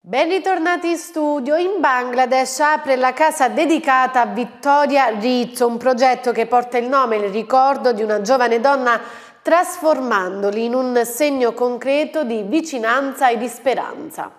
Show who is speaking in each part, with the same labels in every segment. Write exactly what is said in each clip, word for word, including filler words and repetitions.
Speaker 1: Ben ritornati in studio. In Bangladesh apre la casa dedicata a Vittoria Rizzo, un progetto che porta il nome e il ricordo di una giovane donna, trasformandoli in un segno concreto di vicinanza e di speranza.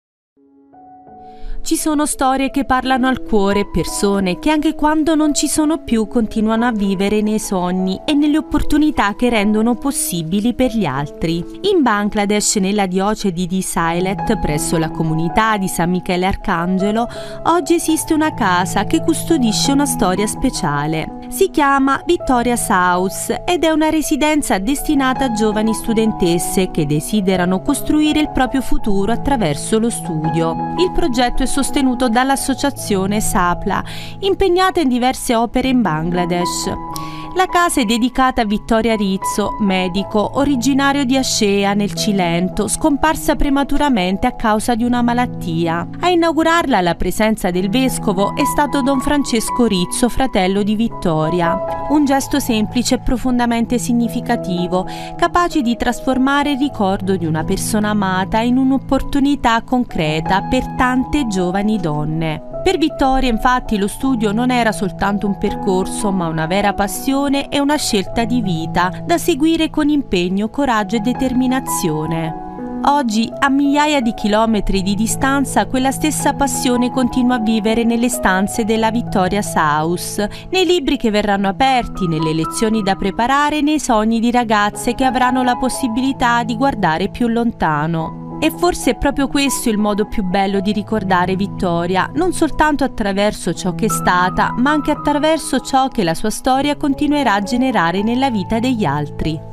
Speaker 2: Ci sono storie che parlano al cuore, persone che anche quando non ci sono più continuano a vivere nei sogni e nelle opportunità che rendono possibili per gli altri. In Bangladesh, nella diocesi di Sylhet, presso la comunità di San Michele Arcangelo, oggi esiste una casa che custodisce una storia speciale. Si chiama Victoria's House ed è una residenza destinata a giovani studentesse che desiderano costruire il proprio futuro attraverso lo studio. Il progetto è sostenuto dall'associazione SAPLA, impegnata in diverse opere in Bangladesh. La casa è dedicata a Vittoria Rizzo, medico originario di Ascea nel Cilento, scomparsa prematuramente a causa di una malattia. A inaugurarla, alla presenza del vescovo, è stato Don Francesco Rizzo, fratello di Vittoria. Un gesto semplice e profondamente significativo, capace di trasformare il ricordo di una persona amata in un'opportunità concreta per tante giovani donne. Per Vittoria, infatti, lo studio non era soltanto un percorso, ma una vera passione e una scelta di vita da seguire con impegno, coraggio e determinazione. Oggi, a migliaia di chilometri di distanza, quella stessa passione continua a vivere nelle stanze della Victoria's House, nei libri che verranno aperti, nelle lezioni da preparare e nei sogni di ragazze che avranno la possibilità di guardare più lontano. E forse è proprio questo il modo più bello di ricordare Vittoria, non soltanto attraverso ciò che è stata, ma anche attraverso ciò che la sua storia continuerà a generare nella vita degli altri.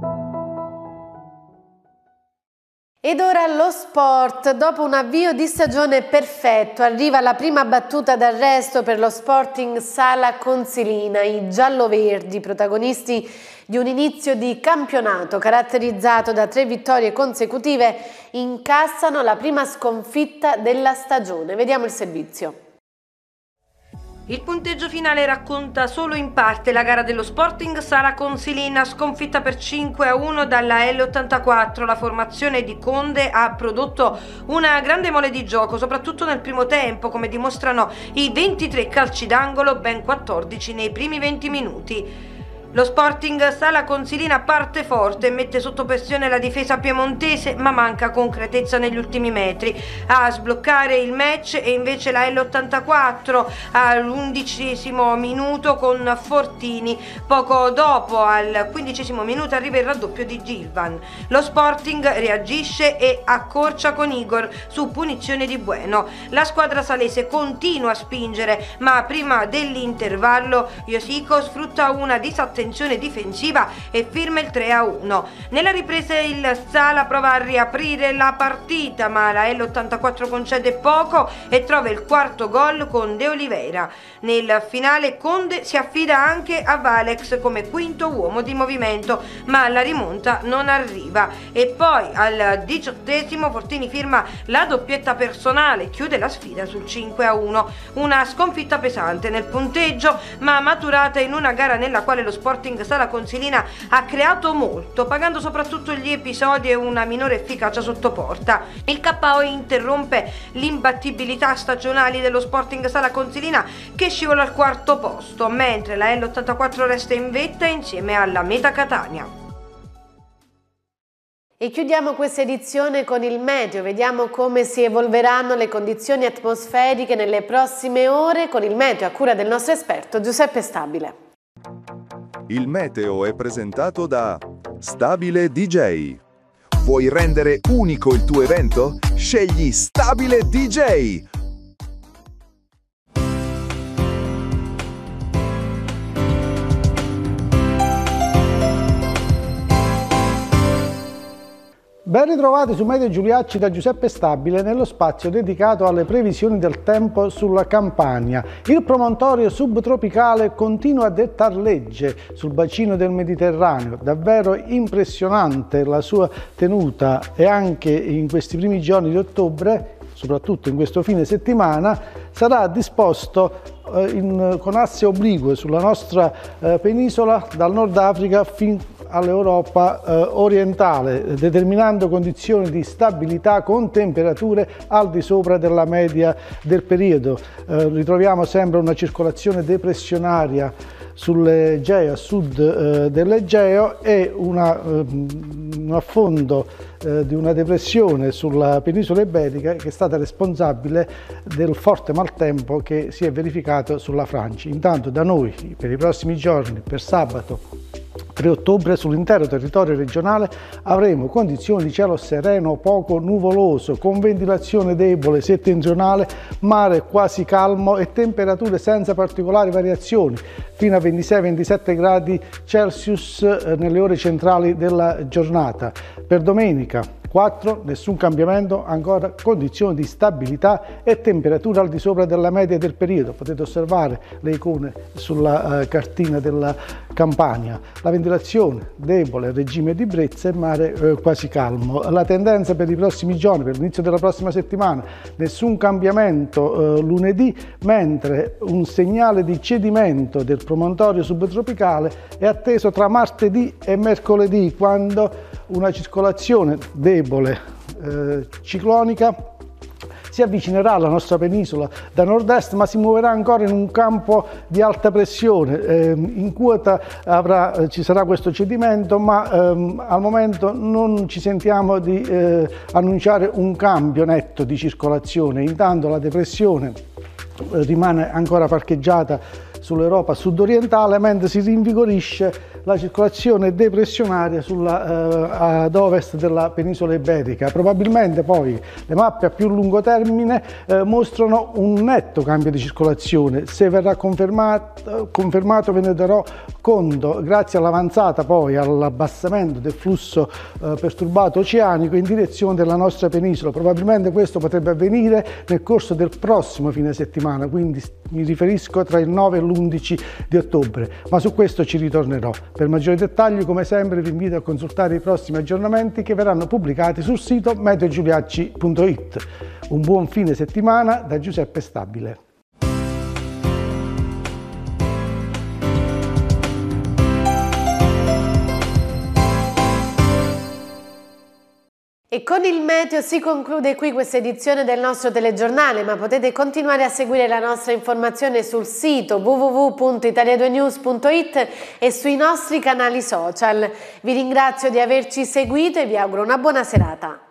Speaker 1: Ed ora lo sport. Dopo un avvio di stagione perfetto, arriva la prima battuta d'arresto per lo Sporting Sala Consilina. I gialloverdi, protagonisti di un inizio di campionato caratterizzato da tre vittorie consecutive, incassano la prima sconfitta della stagione. Vediamo il servizio.
Speaker 3: Il punteggio finale racconta solo in parte la gara dello Sporting Sala Consilina, sconfitta per cinque a uno dalla L ottantaquattro. La formazione di Conde ha prodotto una grande mole di gioco, soprattutto nel primo tempo, come dimostrano i ventitré calci d'angolo, ben quattordici nei primi venti minuti. Lo Sporting Sala Consilina parte forte e mette sotto pressione la difesa piemontese, ma manca concretezza negli ultimi metri a sbloccare il match, e invece la L ottantaquattro all'undicesimo minuto con Fortini. Poco dopo, al quindicesimo minuto, arriva il raddoppio di Gilvan. Lo Sporting reagisce e accorcia con Igor su punizione di Bueno. La squadra salese continua a spingere, ma prima dell'intervallo Josico sfrutta una disattenzione difensiva e firma il tre a uno. Nella ripresa il Sala prova a riaprire la partita, ma la L ottantaquattro concede poco e trova il quarto gol con De Oliveira. Nel finale Conde si affida anche a Valex come quinto uomo di movimento, ma la rimonta non arriva. E poi al diciottesimo Fortini firma la doppietta personale, chiude la sfida sul cinque a uno. Una sconfitta pesante nel punteggio, ma maturata in una gara nella quale lo Sporting Sala Consilina ha creato molto, pagando soprattutto gli episodi e una minore efficacia sotto porta. Il K O interrompe l'imbattibilità stagionali dello Sporting Sala Consilina, che scivola al quarto posto, mentre la L ottantaquattro resta in vetta insieme alla Meta Catania.
Speaker 1: E chiudiamo questa edizione con il meteo. Vediamo come si evolveranno le condizioni atmosferiche nelle prossime ore con il meteo a cura del nostro esperto Giuseppe Stabile.
Speaker 4: Il meteo è presentato da Stabile D J. Vuoi rendere unico il tuo evento? Scegli Stabile D J.
Speaker 5: Ben ritrovati su Meteo Giuliacci da Giuseppe Stabile nello spazio dedicato alle previsioni del tempo sulla Campania. Il promontorio subtropicale continua a dettar legge sul bacino del Mediterraneo, davvero impressionante la sua tenuta, e anche in questi primi giorni di ottobre, soprattutto in questo fine settimana, sarà disposto eh, in, con asse oblique sulla nostra eh, penisola dal Nord Africa fin all'Europa eh, orientale, determinando condizioni di stabilità con temperature al di sopra della media del periodo. Eh, ritroviamo sempre una circolazione depressionaria sull'Egeo, a sud eh, dell'Egeo, e una, eh, un affondo eh, di una depressione sulla penisola iberica che è stata responsabile del forte maltempo che si è verificato sulla Francia. Intanto da noi per i prossimi giorni, per sabato tre ottobre, sull'intero territorio regionale avremo condizioni di cielo sereno poco nuvoloso, con ventilazione debole settentrionale, mare quasi calmo e temperature senza particolari variazioni, fino a ventisei ventisette gradi Celsius nelle ore centrali della giornata. Per domenica quattro, nessun cambiamento, ancora condizioni di stabilità e temperature al di sopra della media del periodo. Potete osservare le icone sulla uh, cartina della Campania. La ventilazione debole, regime di brezza e mare uh, quasi calmo. La tendenza per i prossimi giorni, per l'inizio della prossima settimana, nessun cambiamento uh, lunedì, mentre un segnale di cedimento del promontorio subtropicale è atteso tra martedì e mercoledì, quando una circolazione debole eh, ciclonica si avvicinerà alla nostra penisola da nord-est, ma si muoverà ancora in un campo di alta pressione. Eh, in quota avrà, ci sarà questo cedimento, ma ehm, al momento non ci sentiamo di eh, annunciare un cambio netto di circolazione. Intanto la depressione eh, rimane ancora parcheggiata sull'Europa sud-orientale, mentre si rinvigorisce la circolazione depressionaria sulla, eh, ad ovest della penisola iberica. Probabilmente poi le mappe a più lungo termine eh, mostrano un netto cambio di circolazione. Se verrà confermato, confermato ve ne darò conto, grazie all'avanzata poi all'abbassamento del flusso eh, perturbato oceanico in direzione della nostra penisola. Probabilmente questo potrebbe avvenire nel corso del prossimo fine settimana, quindi mi riferisco tra il nove e l'undici di ottobre, ma su questo ci ritornerò. Per maggiori dettagli, come sempre, vi invito a consultare i prossimi aggiornamenti che verranno pubblicati sul sito meteo giuliacci punto it. Un buon fine settimana da Giuseppe Stabile.
Speaker 1: E con il meteo si conclude qui questa edizione del nostro telegiornale, ma potete continuare a seguire la nostra informazione sul sito w w w punto italia due news punto it e sui nostri canali social. Vi ringrazio di averci seguito e vi auguro una buona serata.